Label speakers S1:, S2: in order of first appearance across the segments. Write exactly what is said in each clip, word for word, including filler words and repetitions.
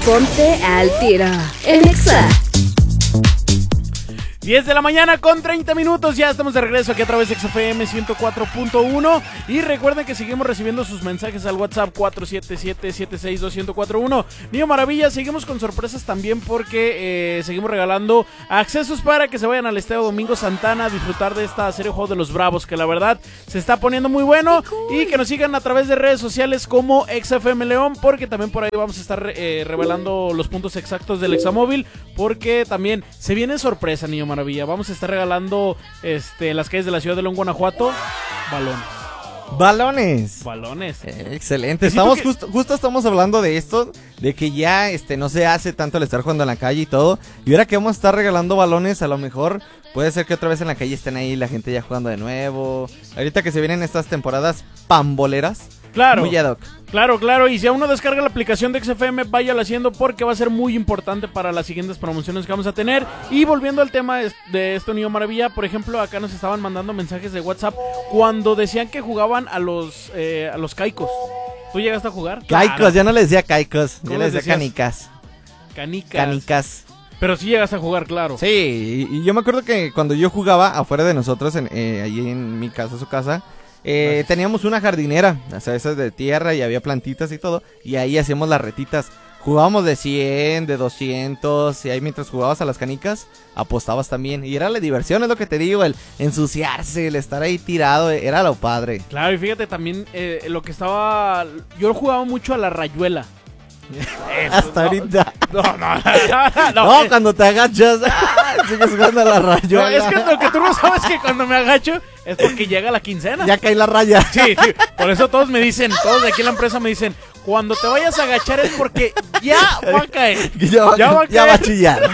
S1: Ponte al tiro en Exa.
S2: diez de la mañana con treinta minutos, ya estamos de regreso aquí a través de X F M ciento cuatro punto uno y recuerden que seguimos recibiendo sus mensajes al WhatsApp cuatro siete siete, siete seis dos, uno cero cuatro uno. Niño Maravilla, seguimos con sorpresas también porque eh, seguimos regalando accesos para que se vayan al Estadio Domingo Santana a disfrutar de esta serie Juego de los Bravos, que la verdad se está poniendo muy bueno, y que nos sigan a través de redes sociales como X F M León, porque también por ahí vamos a estar eh, revelando los puntos exactos del Examóvil, porque también se viene sorpresa, Niño Maravilla. Vamos a estar regalando este, en las calles de la ciudad de León, Guanajuato, balones.
S3: Balones.
S2: Balones.
S3: Eh, excelente. Estamos que... justo, justo estamos hablando de esto, de que ya este no se hace tanto el estar jugando en la calle y todo. Y ahora que vamos a estar regalando balones, a lo mejor puede ser que otra vez en la calle estén ahí la gente ya jugando de nuevo. Ahorita que se vienen estas temporadas pamboleras.
S2: Claro.
S3: Muy ad hoc.
S2: Claro, claro, y si aún no descarga la aplicación de X F M, váyala haciendo porque va a ser muy importante para las siguientes promociones que vamos a tener. Y volviendo al tema de esto, Niño Maravilla, por ejemplo, acá nos estaban mandando mensajes de WhatsApp cuando decían que jugaban a los eh, a los caicos. ¿Tú llegaste a jugar?
S3: Caicos,
S2: claro.
S3: Ya no le decía caicos,
S2: ¿Cómo
S3: ya le decía
S2: decías?
S3: canicas.
S2: Canicas.
S3: Canicas.
S2: Pero sí llegaste a jugar, claro.
S3: Sí, y, y yo me acuerdo que cuando yo jugaba afuera de nosotros, en, eh, allí en mi casa, su casa, Eh, teníamos una jardinera, o sea, esas de tierra, y había plantitas y todo, y ahí hacíamos las retitas. Jugábamos de cien, de doscientos, y ahí mientras jugabas a las canicas, apostabas también. Y era la diversión, es lo que te digo, el ensuciarse, el estar ahí tirado, era lo padre.
S2: Claro, y fíjate también eh, lo que estaba... Yo jugaba mucho a la rayuela.
S3: Eso, Hasta no, ahorita.
S2: No, no, no. No,
S3: no, no cuando te agachas, ¡ah! Sigues jugando a la rayuela.
S2: No, es que lo que tú no sabes es que cuando me agacho es porque llega la quincena.
S3: Ya cae la raya.
S2: Sí, sí, por eso todos me dicen, todos de aquí en la empresa me dicen, cuando te vayas a agachar es porque ya va a caer.
S3: Ya va,
S2: ya va a,
S3: ya
S2: caer.
S3: va a chillar.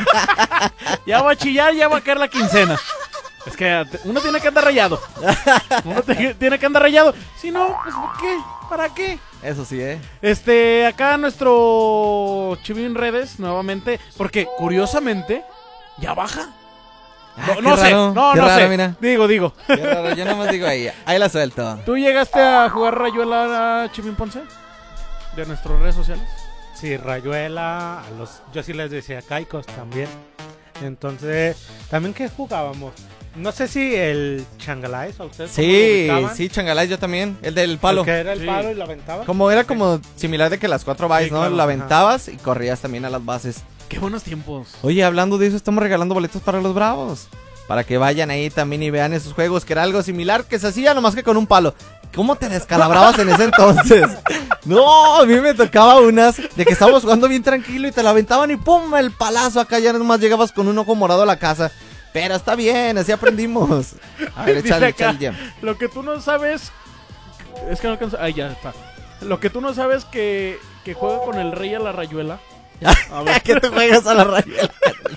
S2: Ya va a chillar, ya va a caer la quincena. Es que uno tiene que andar rayado. Uno te, tiene que andar rayado. Si no, pues ¿por qué? ¿Para qué?
S3: Eso sí, ¿eh?
S2: Este, acá nuestro Chivín Redes, nuevamente, porque curiosamente, ya baja.
S3: Ah,
S2: No, no sé,
S3: raro,
S2: no, no
S3: raro,
S2: sé.
S3: Mira.
S2: Digo, digo.
S3: Qué raro, yo nomás digo ahí, ahí la suelto.
S2: ¿Tú llegaste a jugar Rayuela a Chivín Ponce? De nuestras redes sociales.
S4: Sí, Rayuela, a los, yo sí les decía caicos también. Entonces, ¿también qué jugábamos? No sé si el Changalais a ustedes.
S3: Sí, sí, Changalais yo también, el del palo.
S4: El que era el
S2: sí.
S4: palo y lo aventaba.
S3: Como era como similar de que las cuatro bases,
S2: Sí,
S3: ¿no?
S2: claro.
S3: Lo aventabas y corrías también a las bases.
S2: Qué buenos tiempos.
S3: Oye, hablando de eso, estamos regalando boletos para los Bravos. Para que vayan ahí también y vean esos juegos, que era algo similar, que se hacía nomás que con un palo. ¿Cómo te descalabrabas en ese entonces? No, a mí me tocaba unas de que estábamos jugando bien tranquilo y te la aventaban y ¡pum! El palazo acá, ya nomás llegabas con un ojo morado a la casa. Pero está bien, así aprendimos. A ver, échale, échale ya.
S2: Lo que tú no sabes... Es que no alcanzo... Ahí ya está. Lo que tú no sabes que, que juega con el rey a la rayuela. A ver.
S3: ¿Qué te juegas a la rayuela?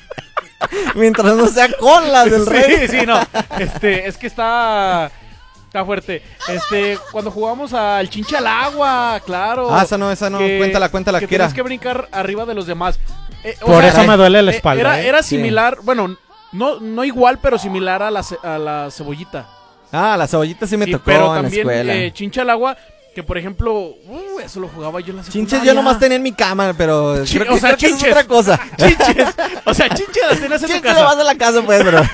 S3: Mientras no sea con la del
S2: sí,
S3: rey.
S2: Sí, no. Este, es que está... Está fuerte. Este, cuando jugamos al chinche al agua, claro.
S3: Ah, esa no, esa no.
S2: Que,
S3: cuéntala, cuéntala.
S2: Que
S3: ¿Qué era?
S2: tienes que brincar arriba de los demás. Eh, o
S4: Por
S2: sea,
S4: eso me duele la
S2: eh,
S4: espalda.
S2: Era,
S4: ¿eh?
S2: era
S3: Sí.
S2: similar, bueno, no, no igual, pero similar a la, ce- a la cebollita.
S3: Ah, la cebollita sí me
S2: Sí,
S3: tocó
S2: pero
S3: en
S2: también
S3: la escuela.
S2: eh, chinche al agua, que por ejemplo, uh, eso lo jugaba yo en la secundaria.
S3: Chinches yo nomás tenía en mi cama, pero
S2: Chi-
S3: creo que,
S2: o sea,
S3: creo que eso es
S2: chinches.
S3: otra cosa.
S2: Chinches. O sea, chinches las tenías en tu
S3: Chinches
S2: casa.
S3: nomás de la casa, pues, bro.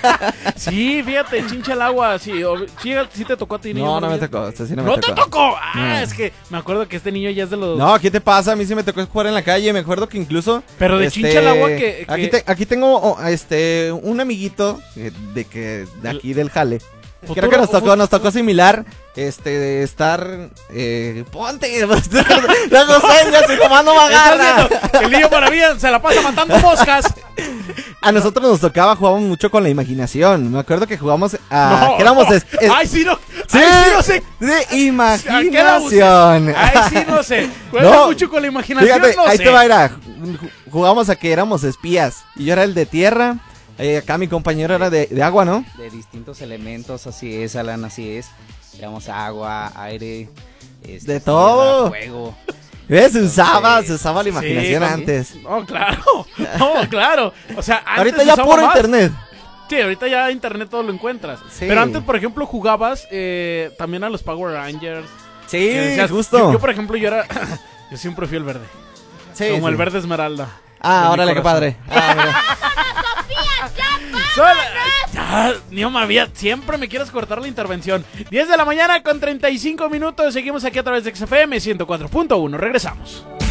S2: Sí, fíjate, chinche al agua. Sí, o- sí, sí te tocó a ti, niño.
S3: No, no me
S2: Maravilla?
S3: tocó. Este sí no me
S2: ¿No
S3: tocó.
S2: te tocó? Ah,
S3: No.
S2: es que me acuerdo que este niño ya es de los...
S3: No, ¿qué te pasa? A mí sí me tocó jugar en la calle. Me acuerdo que incluso.
S2: Pero de chinche al agua que-
S3: Aquí,
S2: que-
S3: te- aquí tengo oh, este un amiguito eh, de que de aquí del jale.
S2: Futuro-
S3: Creo que nos tocó,
S2: fut-
S3: nos tocó similar. Este, de estar. Eh, ponte. Luego señas y nomás no me agarra.
S2: ¿Estás viendo? El niño Maravilla se la pasa matando moscas.
S3: A nosotros nos tocaba, jugábamos mucho con la imaginación. Me acuerdo que jugamos a.
S2: No,
S3: que éramos.
S2: no.
S3: es- es-
S2: Ay, sí, no.
S3: sí,
S2: Ay, sí, no sé.
S3: de
S2: ¿A qué era usted?
S3: imaginación.
S2: Ay, sí, no sé. Juega
S3: No.
S2: mucho con la imaginación,
S3: Fíjate,
S2: no
S3: ahí
S2: sé.
S3: te va a ir a- Jugamos a que éramos espías. Y yo era el de tierra. Eh, acá mi compañero era de, de agua, ¿no?
S5: De distintos elementos, así es, Alan, así es. Digamos agua, aire, este,
S3: De todo.
S5: tierra, fuego.
S3: ¿Ves? Se usaba,
S5: Sí,
S3: se usaba la imaginación
S2: sí,
S3: antes.
S2: No, claro. No, claro. O sea, antes
S3: Ahorita
S2: se
S3: ya
S2: usaba
S3: puro
S2: más.
S3: internet.
S2: Sí, ahorita ya internet todo lo encuentras.
S3: Sí.
S2: Pero antes, por ejemplo, jugabas eh, también a los Power Rangers.
S3: Sí,
S2: que decías-
S3: justo.
S2: Yo, yo, por ejemplo, yo era... yo siempre fui el verde.
S3: Sí,
S2: Como
S3: sí.
S2: el verde esmeralda.
S3: Ah,
S2: de mi
S3: órale, qué
S2: corazón.
S3: padre. Ah, mira.
S2: Sola- Ya, Niño Maravilla, siempre me quieres cortar la intervención. diez de la mañana con treinta y cinco minutos. Seguimos aquí a través de X F M ciento cuatro punto uno. Regresamos.